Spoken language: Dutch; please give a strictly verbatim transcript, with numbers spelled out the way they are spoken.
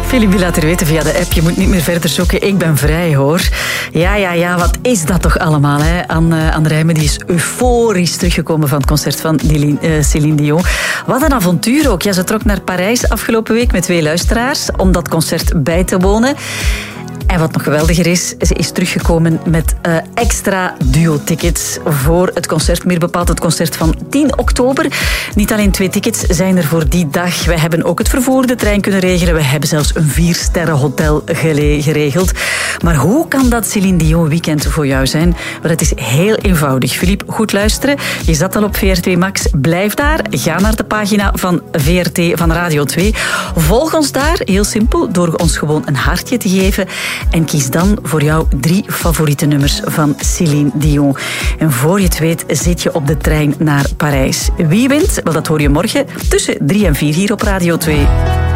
Philippe laat er weten via de app, je moet niet meer verder zoeken. Ik ben vrij, hoor. Ja, ja, ja, wat is dat toch allemaal, hè? Anne, Anne Rijmen die is euforisch teruggekomen van het concert van Céline Dion. Wat een avontuur ook. Ja, ze trok naar Parijs afgelopen week met twee luisteraars om dat concert bij te wonen. En wat nog geweldiger is, ze is teruggekomen met uh, extra duo-tickets voor het concert. Meer bepaald het concert van tien oktober. Niet alleen twee tickets zijn er voor die dag. We hebben ook het vervoer, de trein kunnen regelen. We hebben zelfs een viersterren hotel geregeld. Maar hoe kan dat Céline Dion weekend voor jou zijn? Wel, het is heel eenvoudig. Philippe, goed luisteren. Je zat al op V R T Max. Blijf daar. Ga naar de pagina van V R T van Radio twee. Volg ons daar, heel simpel, door ons gewoon een hartje te geven. En kies dan voor jou drie favoriete nummers van Céline Dion. En voor je het weet zit je op de trein naar Parijs. Wie wint? Wel, dat hoor je morgen tussen drie en vier hier op Radio twee.